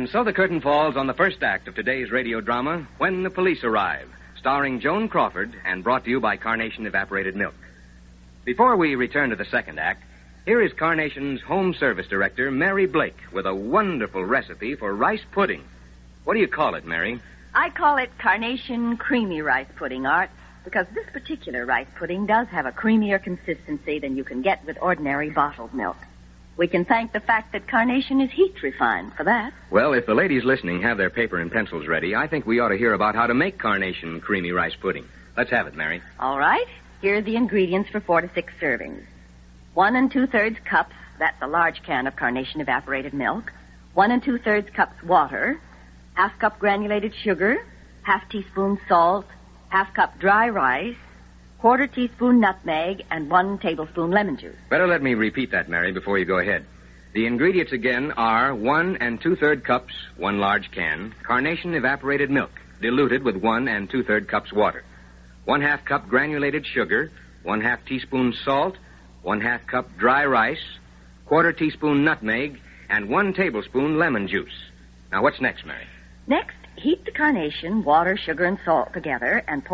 And so the curtain falls on the first act of today's radio drama, When the Police Arrive, starring Joan Crawford and brought to you by Carnation Evaporated Milk. Before we return to the second act, here is Carnation's Home Service Director, Mary Blake, with a wonderful recipe for rice pudding. What do you call it, Mary? I call it Carnation Creamy Rice Pudding, Art, because this particular rice pudding does have a creamier consistency than you can get with ordinary bottled milk. We can thank the fact that Carnation is heat refined for that. Well, if the ladies listening have their paper and pencils ready, I think we ought to hear about how to make Carnation Creamy Rice Pudding. Let's have it, Mary. All right. Here are the ingredients for 4 to 6 servings. 1 2/3 cups, that's a large can of Carnation evaporated milk. 1 2/3 cups water. 1/2 cup granulated sugar. 1/2 teaspoon salt. 1/2 cup dry rice. 1/4 teaspoon nutmeg, and 1 tablespoon lemon juice. Better let me repeat that, Mary, before you go ahead. The ingredients again are 1 2/3 cups, 1 large can, Carnation evaporated milk, diluted with 1 2/3 cups water. 1/2 cup granulated sugar, 1/2 teaspoon salt, 1/2 cup dry rice, 1/4 teaspoon nutmeg, and 1 tablespoon lemon juice. Now, what's next, Mary? Next, heat the Carnation, water, sugar, and salt together and pour